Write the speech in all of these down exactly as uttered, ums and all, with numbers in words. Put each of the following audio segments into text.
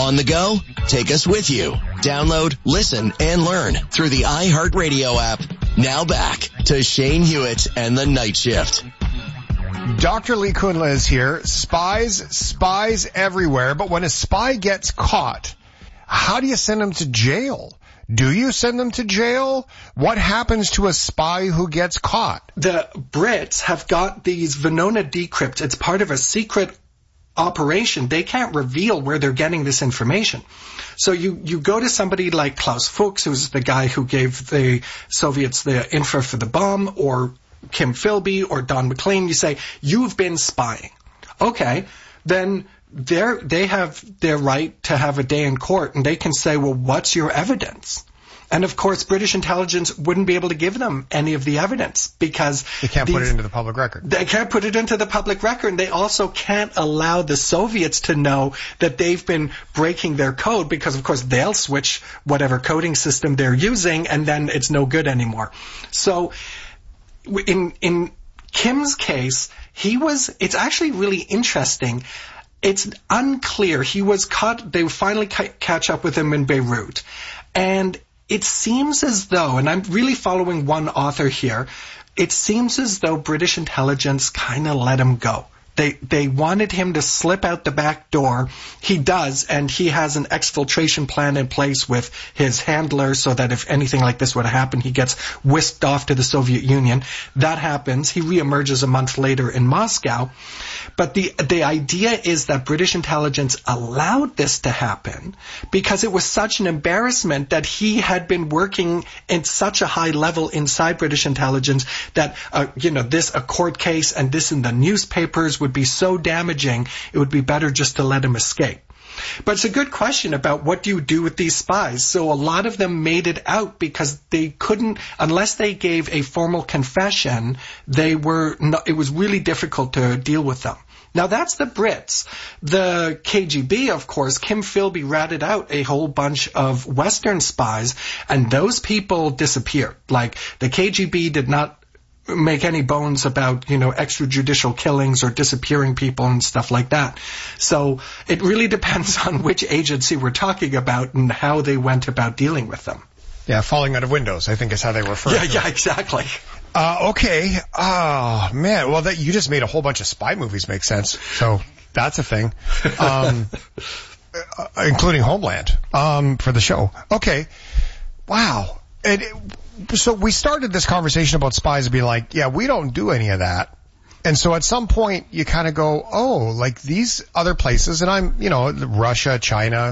On the go? Take us with you. Download, listen, and learn through the iHeartRadio app. Now back to Shane Hewitt and the Night Shift. Doctor Lee Kunla is here. Spies, spies everywhere. But when a spy gets caught, how do you send him to jail? Do you send them to jail? What happens to a spy who gets caught? The Brits have got these Venona decrypts. It's part of a secret operation. They can't reveal where they're getting this information. So you, you go to somebody like Klaus Fuchs, who's the guy who gave the Soviets the info for the bomb, or Kim Philby or Don McLean. You say, you've been spying. Okay, then they're, they have their right to have a day in court, and they can say, well, what's your evidence? And of course, British intelligence wouldn't be able to give them any of the evidence because they can't these, put it into the public record. They can't put it into the public record. And they also can't allow the Soviets to know that they've been breaking their code because, of course, they'll switch whatever coding system they're using, and then it's no good anymore. So in in Kim's case, he was. It's actually really interesting. It's unclear. He was caught. They finally ca- catch up with him in Beirut, and it seems as though, and I'm really following one author here, it seems as though British intelligence kind of let him go. They they wanted him to slip out the back door. He does, and he has an exfiltration plan in place with his handler so that if anything like this were to happen, he gets whisked off to the Soviet Union. That happens. He reemerges a month later in Moscow. But the the idea is that British intelligence allowed this to happen because it was such an embarrassment that he had been working at such a high level inside British intelligence that, uh, you know, this a court case and this in the newspapers would be so damaging, it would be better just to let him escape. But it's a good question about what do you do with these spies. So a lot of them made it out because they couldn't, unless they gave a formal confession, they were not, it was really difficult to deal with them. Now that's the Brits. The K G B, of course, Kim Philby ratted out a whole bunch of Western spies, and those people disappeared. Like the K G B did not make any bones about, you know, extrajudicial killings or disappearing people and stuff like that. So it really depends on which agency we're talking about and how they went about dealing with them. Yeah, falling out of windows, I think is how they refer yeah, to it. Yeah, exactly. Uh, okay. Oh, man. Well, that you just made a whole bunch of spy movies make sense. So that's a thing. Um, uh, including Homeland, um, for the show. Okay. Wow. And it, so we started this conversation about spies and being like, yeah, we don't do any of that. And so at some point you kind of go, oh, like these other places, and I'm, you know, Russia, China,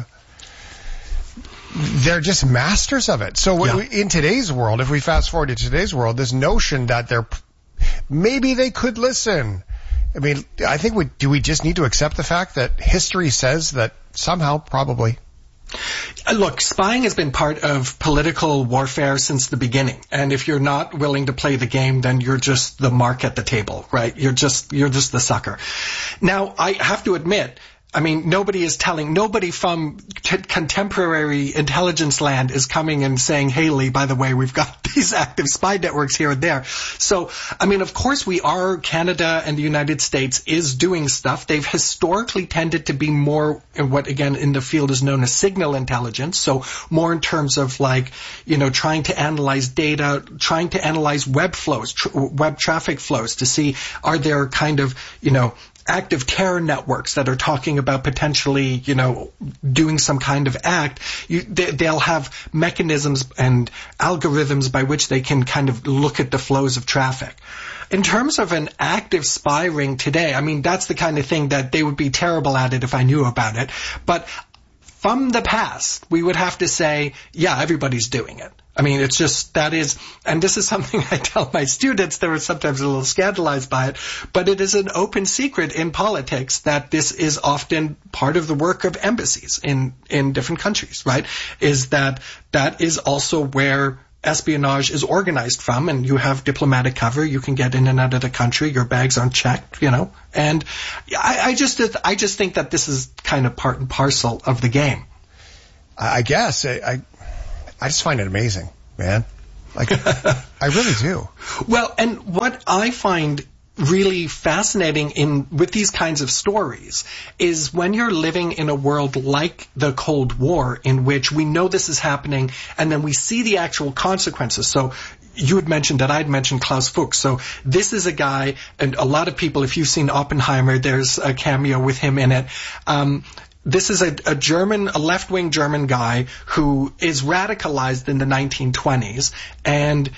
they're just masters of it. So yeah. in today's world, if we fast forward to today's world, this notion that they're, maybe they could listen. I mean, I think we, do we just need to accept the fact that history says that somehow, probably. Look, spying has been part of political warfare since the beginning. And if you're not willing to play the game, then you're just the mark at the table, right? You're just, you're just the sucker. Now, I have to admit, I mean, nobody is telling, nobody from t- contemporary intelligence land is coming and saying, hey, Lee, by the way, we've got these active spy networks here and there. So, I mean, of course we are, Canada and the United States is doing stuff. They've historically tended to be more in what, again, in the field is known as signal intelligence. So more in terms of like, you know, trying to analyze data, trying to analyze web flows, tr- web traffic flows to see, are there kind of, you know, active terror networks that are talking about potentially, you know, doing some kind of act. You, they, they'll have mechanisms and algorithms by which they can kind of look at the flows of traffic. In terms of an active spy ring today, I mean, that's the kind of thing that they would be terrible at it if I knew about it. But from the past, we would have to say, yeah, everybody's doing it. I mean, it's just, that is, and this is something I tell my students, they were sometimes a little scandalized by it, but it is an open secret in politics that this is often part of the work of embassies in, in different countries, right? Is that, that is also where espionage is organized from, and you have diplomatic cover, you can get in and out of the country, your bags aren't checked, you know, and I, I just, I just think that this is kind of part and parcel of the game. I guess, I, I I just find it amazing, man. Like, I really do. Well, and what I find really fascinating in with these kinds of stories is when you're living in a world like the Cold War, in which we know this is happening and then we see the actual consequences. So you had mentioned that I'd mentioned Klaus Fuchs. So this is a guy, and a lot of people, if you've seen Oppenheimer, there's a cameo with him in it. Um, This is a, a German, a left-wing German guy who is radicalized in the nineteen twenties, and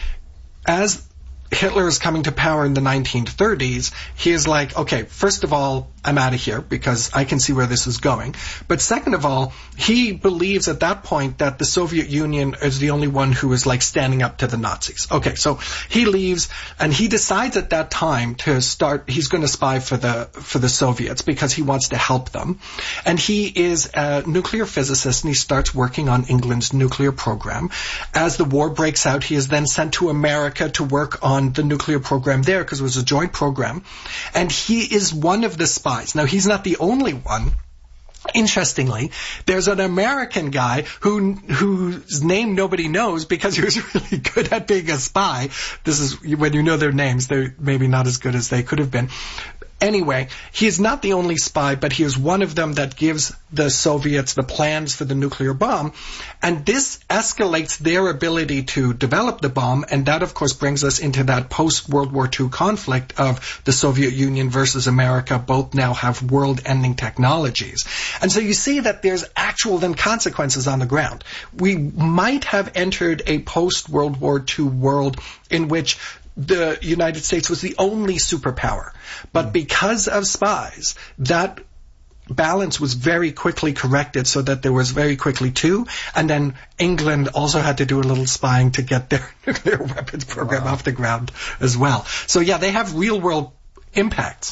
as Hitler is coming to power in the nineteen thirties, he is like, okay, first of all, I'm out of here because I can see where this is going. But second of all, he believes at that point that the Soviet Union is the only one who is like standing up to the Nazis. Okay, so he leaves and he decides at that time to start, he's going to spy for the, for the Soviets because he wants to help them. And he is a nuclear physicist and he starts working on England's nuclear program. As the war breaks out, he is then sent to America to work on the nuclear program there because it was a joint program. And he is one of the spies. Now, he's not the only one. Interestingly, there's an American guy who whose name nobody knows because he was really good at being a spy. This is when you know their names, they're maybe not as good as they could have been. Anyway, he is not the only spy, but he is one of them that gives the Soviets the plans for the nuclear bomb. And this escalates their ability to develop the bomb. And that, of course, brings us into that post-World War Two conflict of the Soviet Union versus America. Both now have world-ending technologies. And so you see that there's actual then consequences on the ground. We might have entered a post-World War Two world in which the United States was the only superpower. But because of spies, that balance was very quickly corrected so that there was very quickly two. And then England also had to do a little spying to get their nuclear weapons program wow. off the ground as well. So yeah, they have real world impacts.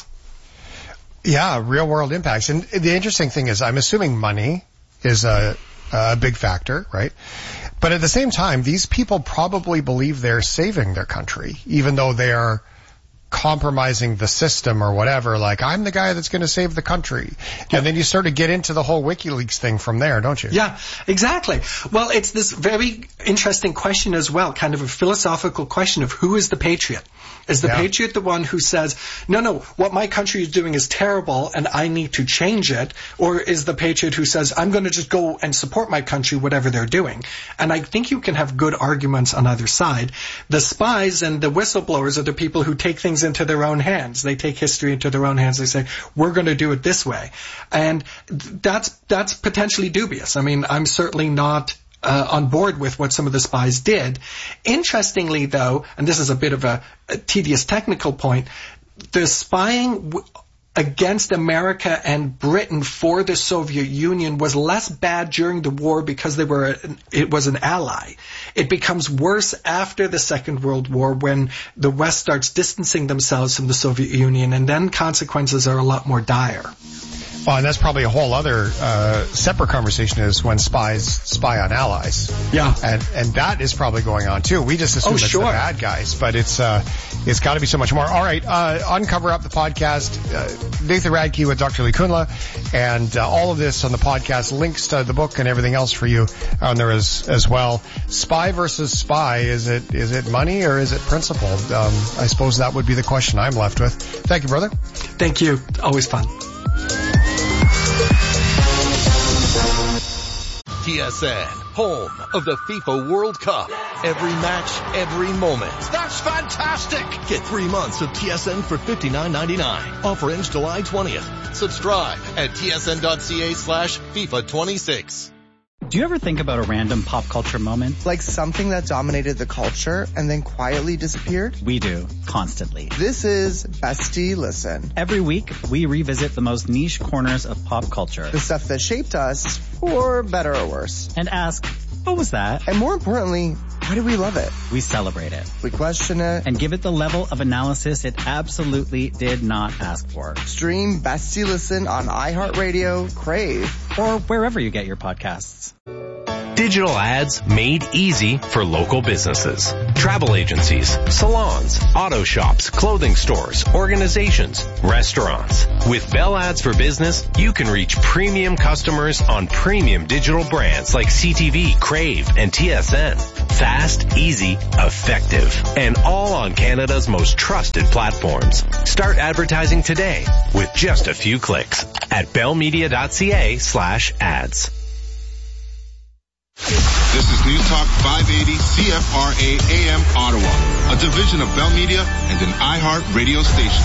Yeah, real world impacts. And the interesting thing is, I'm assuming money is a, a big factor, right? But at the same time, these people probably believe they're saving their country, even though they are compromising the system or whatever. Like, I'm the guy that's going to save the country. And then you sort of get into the whole WikiLeaks thing from there, don't you? Yeah, exactly. Well, it's this very interesting question as well, kind of a philosophical question of who is the patriot? Is the yeah. patriot the one who says, no, no, what my country is doing is terrible and I need to change it? Or is the patriot who says, I'm going to just go and support my country, whatever they're doing? And I think you can have good arguments on either side. The spies and the whistleblowers are the people who take things into their own hands. They take history into their own hands. They say, we're going to do it this way. And that's, that's potentially dubious. I mean, I'm certainly not Uh, on board with what some of the spies did. Interestingly, though, and this is a bit of a, a tedious technical point, the spying w- against America and Britain for the Soviet Union was less bad during the war because they were a, it was an ally. It becomes worse after the Second World War when the West starts distancing themselves from the Soviet Union, and then consequences are a lot more dire. Well, and that's probably a whole other uh, separate conversation is when spies spy on allies. Yeah. And and that is probably going on too. We just assume oh, it's sure. the bad guys, but it's uh, it's got to be so much more. All right, uh, Uncover Up the podcast, uh, Nathan Radke with Doctor Lee Kunla, and uh, all of this on the podcast, links to the book and everything else for you on there as as well. Spy versus spy, is it is it money or is it principle? Um, I suppose that would be the question I'm left with. Thank you, brother. Thank you. Always fun. T S N, home of the FIFA World Cup. Every match, every moment. That's fantastic! Get three months of T S N for fifty-nine ninety-nine. Offer ends July twentieth. Subscribe at tsn.ca slash FIFA 26. Do you ever think about a random pop culture moment? Like something that dominated the culture and then quietly disappeared? We do, constantly. This is Bestie Listen. Every week, we revisit the most niche corners of pop culture. The stuff that shaped us, for better or worse. And ask, what was that? And more importantly, why do we love it? We celebrate it. We question it. And give it the level of analysis it absolutely did not ask for. Stream Bestie Listen on iHeartRadio, Crave, or wherever you get your podcasts. Digital ads made easy for local businesses. Travel agencies, salons, auto shops, clothing stores, organizations, restaurants. With Bell Ads for Business, you can reach premium customers on premium digital brands like C T V, Crave, and T S N. Fast, easy, effective, and all on Canada's most trusted platforms. Start advertising today with just a few clicks at bellmedia.ca slash ads. This is News Talk five eighty C F R A A M Ottawa, a division of Bell Media and an iHeart radio station.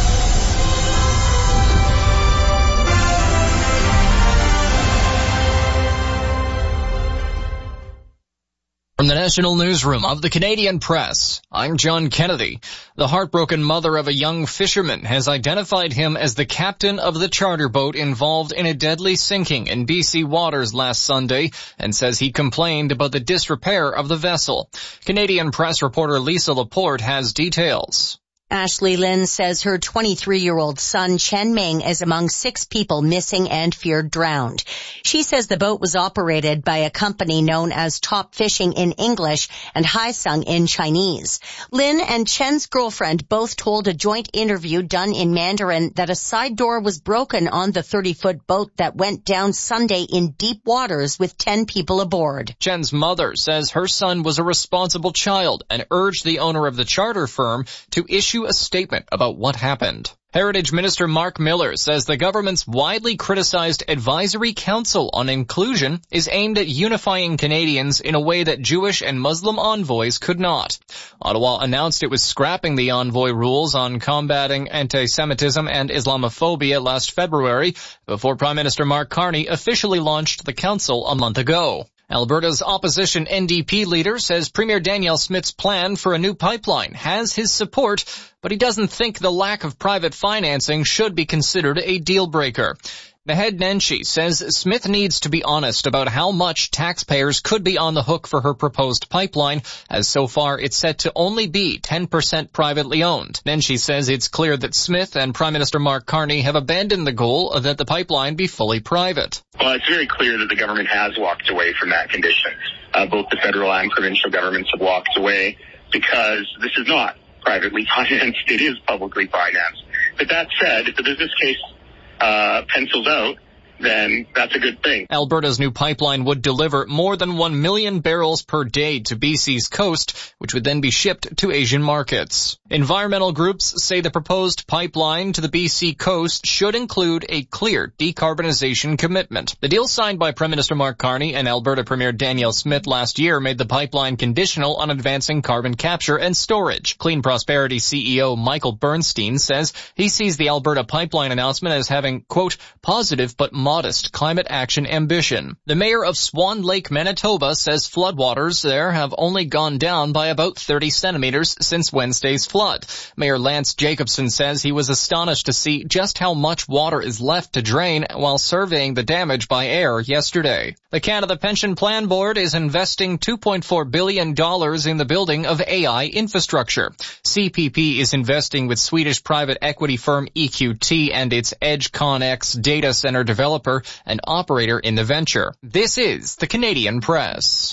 From the National Newsroom of the Canadian Press, I'm John Kennedy. The heartbroken mother of a young fisherman has identified him as the captain of the charter boat involved in a deadly sinking in B C waters last Sunday and says he complained about the disrepair of the vessel. Canadian Press reporter Lisa Laporte has details. Ashley Lynn says her twenty-three-year-old son, Chen Ming, is among six people missing and feared drowned. She says the boat was operated by a company known as Top Fishing in English and Haisung in Chinese. Lynn and Chen's girlfriend both told a joint interview done in Mandarin that a side door was broken on the thirty-foot boat that went down Sunday in deep waters with ten people aboard. Chen's mother says her son was a responsible child and urged the owner of the charter firm to issue a statement about what happened. Heritage Minister Mark Miller says the government's widely criticized Advisory Council on Inclusion is aimed at unifying Canadians in a way that Jewish and Muslim envoys could not. Ottawa announced it was scrapping the envoy rules on combating anti-Semitism and Islamophobia last February before Prime Minister Mark Carney officially launched the council a month ago. Alberta's opposition N D P leader says Premier Danielle Smith's plan for a new pipeline has his support, but he doesn't think the lack of private financing should be considered a deal breaker. Naheed Nenshi says Smith needs to be honest about how much taxpayers could be on the hook for her proposed pipeline, as so far it's set to only be ten percent privately owned. Nenshi says it's clear that Smith and Prime Minister Mark Carney have abandoned the goal that the pipeline be fully private. Well, it's very clear that the government has walked away from that condition. Uh, both the federal and provincial governments have walked away because this is not privately financed. It is publicly financed. But that said, if the business case Uh, pencils out, then that's a good thing. Alberta's new pipeline would deliver more than one million barrels per day to B C's coast, which would then be shipped to Asian markets. Environmental groups say the proposed pipeline to the B C coast should include a clear decarbonization commitment. The deal signed by Prime Minister Mark Carney and Alberta Premier Danielle Smith last year made the pipeline conditional on advancing carbon capture and storage. Clean Prosperity C E O Michael Bernstein says he sees the Alberta pipeline announcement as having, quote, positive but modest climate action ambition. The mayor of Swan Lake, Manitoba, says floodwaters there have only gone down by about thirty centimeters since Wednesday's flood. Mayor Lance Jacobson says he was astonished to see just how much water is left to drain while surveying the damage by air yesterday. The Canada Pension Plan Board is investing two point four billion dollars in the building of A I infrastructure. C P P is investing with Swedish private equity firm E Q T and its EdgeConX data center developer and operator in the venture. This is the Canadian Press.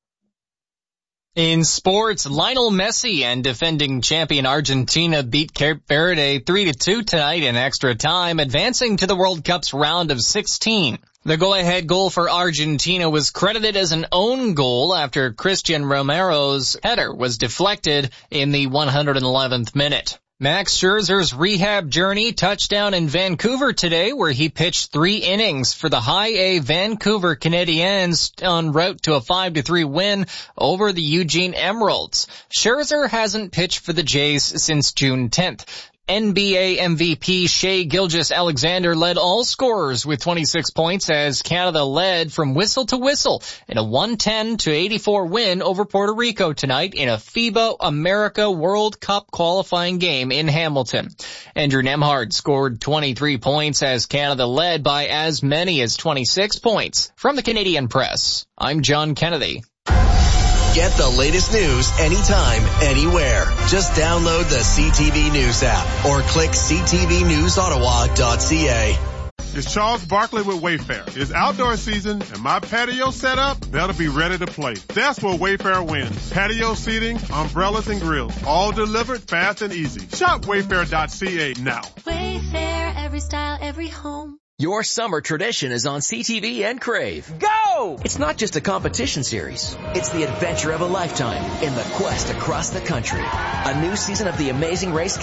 In sports, Lionel Messi and defending champion Argentina beat Cape Verde three to two tonight in extra time, advancing to the World Cup's round of sixteen. The go-ahead goal for Argentina was credited as an own goal after Christian Romero's header was deflected in the one hundred eleventh minute. Max Scherzer's rehab journey touched down in Vancouver today, where he pitched three innings for the High-A Vancouver Canadiens en route to a five to three win over the Eugene Emeralds. Scherzer hasn't pitched for the Jays since June tenth. N B A M V P Shai Gilgeous-Alexander led all scorers with twenty-six points as Canada led from whistle to whistle in a one ten to eighty-four win over Puerto Rico tonight in a FIBA America World Cup qualifying game in Hamilton. Andrew Nemhard scored twenty-three points as Canada led by as many as twenty-six points. From the Canadian Press, I'm John Kennedy. Get the latest news anytime, anywhere. Just download the C T V News app or click c t v news ottawa dot c a. It's Charles Barkley with Wayfair. It's outdoor season and my patio set up, that'll be ready to play. That's where Wayfair wins. Patio seating, umbrellas and grills, all delivered fast and easy. Shop wayfair dot c a now. Wayfair, every style, every home. Your summer tradition is on C T V and Crave. Go! It's not just a competition series. It's the adventure of a lifetime in the quest across the country. A new season of The Amazing Race